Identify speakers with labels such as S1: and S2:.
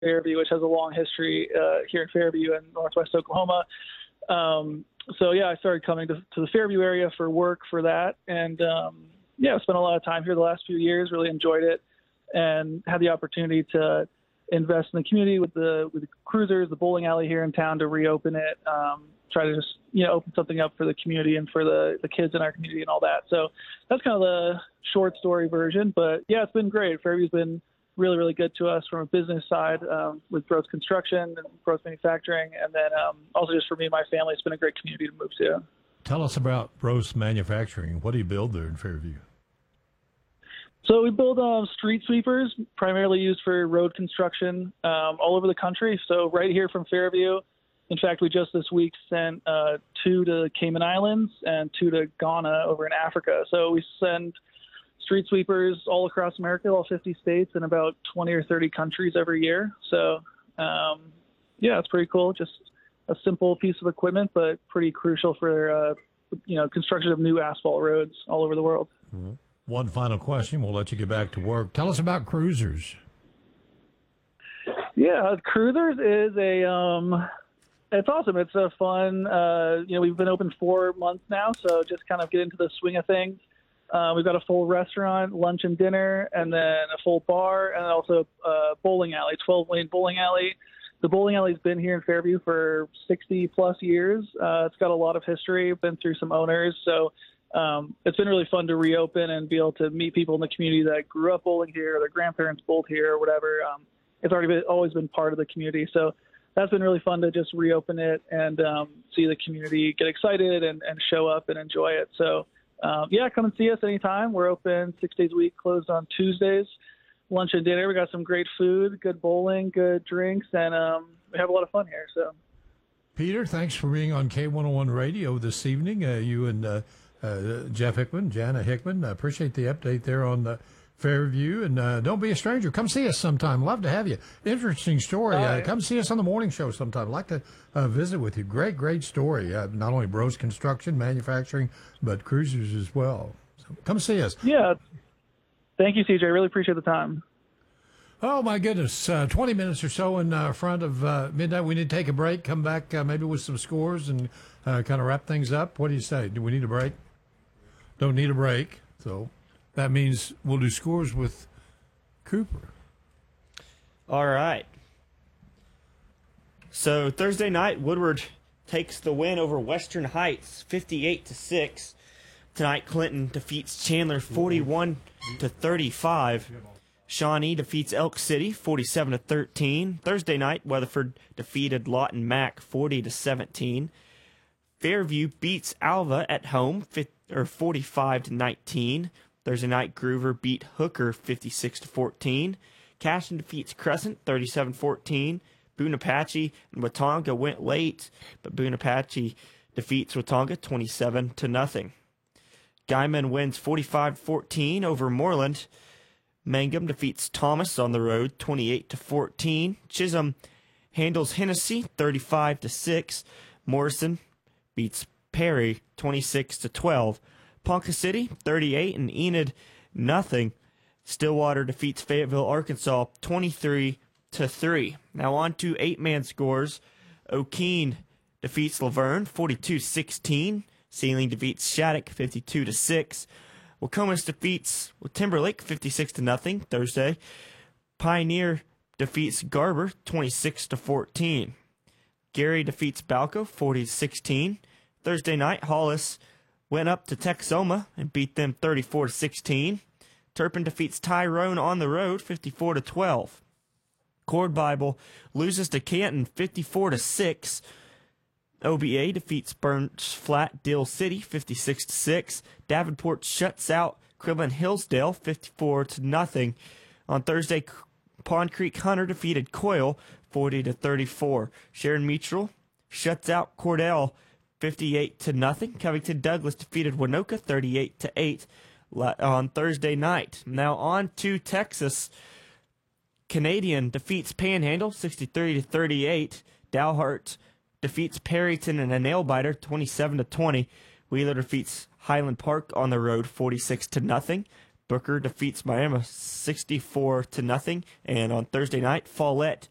S1: Fairview, which has a long history here in Fairview and Northwest Oklahoma. So yeah, I started coming to the Fairview area for work for that, and yeah, I spent a lot of time here the last few years. Really enjoyed it, and had the opportunity to invest in the community with the cruisers, the bowling alley here in town, to reopen it. Try to just open something up for the community and for the kids in our community and all that. So that's kind of the short story version. But yeah, it's been great. Fairview's been really, really good to us from a business side with Gross Construction and Gross Manufacturing. And then also just for me and my family, it's been a great community to move to.
S2: Tell us about Gross Manufacturing. What do you build there in Fairview?
S1: So we build street sweepers, primarily used for road construction all over the country. So right here from Fairview, in fact, we just this week sent 2 to Cayman Islands and 2 to Ghana over in Africa. So we send street sweepers all across America, all 50 states, and about 20 or 30 countries every year. So, yeah, it's pretty cool. Just a simple piece of equipment, but pretty crucial for, construction of new asphalt roads all over the world.
S2: Mm-hmm. One final question. We'll let you get back to work. Tell us about cruisers.
S1: Yeah, cruisers is it's awesome. It's a fun, we've been open 4 months now, so just kind of get into the swing of things. We've got a full restaurant, lunch and dinner, and then a full bar, and also a bowling alley, 12-lane bowling alley. The bowling alley's been here in Fairview for 60-plus years. It's got a lot of history, been through some owners, so it's been really fun to reopen and be able to meet people in the community that grew up bowling here, or their grandparents bowled here, or whatever. It's always been part of the community, so that's been really fun to just reopen it and see the community get excited and show up and enjoy it. So, yeah, come and see us anytime. We're open 6 days a week, closed on Tuesdays, lunch and dinner. We got some great food, good bowling, good drinks, and we have a lot of fun here. So,
S2: Peter, thanks for being on K101 Radio this evening. You and Jeff Hickman, Jana Hickman, appreciate the update there on the Fairview, and don't be a stranger. Come see us sometime. Love to have you. Interesting story. Come see us on the morning show sometime. I'd like to visit with you. Great story. Not only Gross Construction, manufacturing, but cruisers as well. So come see us.
S1: Yeah. Thank you, CJ. I really appreciate the time.
S2: Oh, my goodness. 20 minutes or so in front of midnight. We need to take a break, come back maybe with some scores and kind of wrap things up. What do you say? Do we need a break? Don't need a break. So that means we'll do scores with Cooper.
S3: All right. So Thursday night, Woodward takes the win over Western Heights, 58-6. Tonight, Clinton defeats Chandler, 41-35. Shawnee defeats Elk City, 47-13. Thursday night, Weatherford defeated Lawton Mac, 40-17. Fairview beats Alva at home, 45-19. Thursday night, Groover beat Hooker 56-14. Caston defeats Crescent 37-14. Boone Apache and Watonga went late, but Boone Apache defeats Watonga 27-0. Guyman wins 45-14 over Moreland. Mangum defeats Thomas on the road 28-14. Chisholm handles Hennessy 35-6. Morrison beats Perry 26-12. Ponca City 38 and Enid nothing. Stillwater defeats Fayetteville, Arkansas 23-3. Now on to 8-man scores. O'Keene defeats Laverne 42-16. Sealing defeats Shattuck 52-6. Wacomas defeats Timberlake 56-0 Thursday. Pioneer defeats Garber 26-14. Gary defeats Balco 40-16. Thursday night, Hollis went up to Texoma and beat them 34-16. Turpin defeats Tyrone on the road 54-12. Cord Bible loses to Canton 54-6. OBA defeats Burns Flat Dill City 56-6. Davenport shuts out Cribland Hillsdale 54-0. On Thursday, Pond Creek Hunter defeated Coyle 40-34. Sharon Mutual shuts out Cordell 58-0. Covington Douglas defeated Winoka 38-8 on Thursday night. Now on to Texas. Canadian defeats Panhandle 63-38. Dalhart defeats Perryton in a nail-biter 27-20. Wheeler defeats Highland Park on the road 46-0. Booker defeats Miami 64-0. And on Thursday night, Follett